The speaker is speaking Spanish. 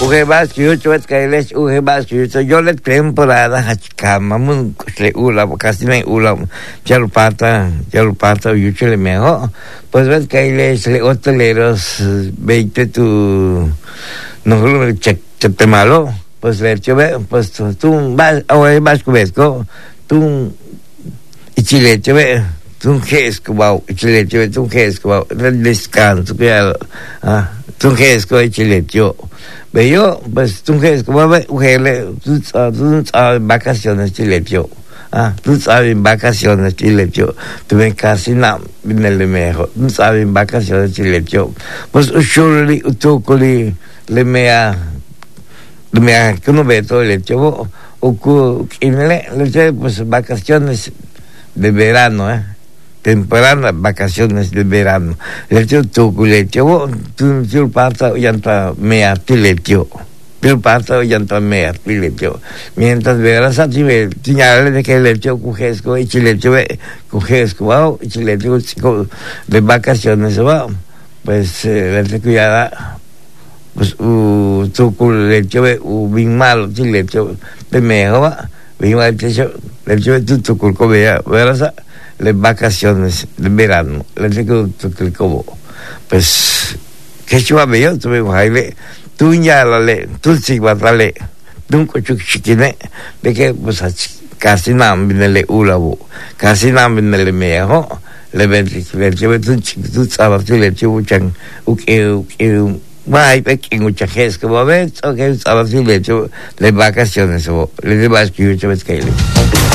Ugebas yuchuet kailes ugebas yucho yo le temporada hachkama mun le ula casi me ula chalpata yucho le mejor pues ves kailes le hoteleros 20 tu no lo te malo pues le chove pues tú vas cubesco tú y chile chove tú gesco wow chile chove tú gesco wow el descanso que tú gesco y chile yo veo pues tú gesco va ujele tú vacaciones chile yo tú sabes vacaciones chile yo tú ven casi nada en el mejor tú sabes vacaciones chile yo pues usually utukuli le mea que uno ve todo el hecho o le pues vacaciones de verano temporada vacaciones de verano le hecho tu culecho tú pasa yanta mea tilecho tú pasa yanta mea tilecho mientras verás a ti señales de que el hecho cujesco y chilecho cujesco wow y chilecho de vacaciones wow pues verte cuidada pues tu culecho bien malo chilecho de mejor bien mal le hecho tu culco verás las vacaciones de verano le digo tu pues que chuva veo tu baile tú ya la le tú sí vas a le tú cocho chiquine de que pues casi nada le ulabo casi nada le mejor le ven le llevo tú sabes le llevo chan mai pequeño mucha gente que va a ver o que sabes le llevo las vacaciones o le llevas que yo te ves que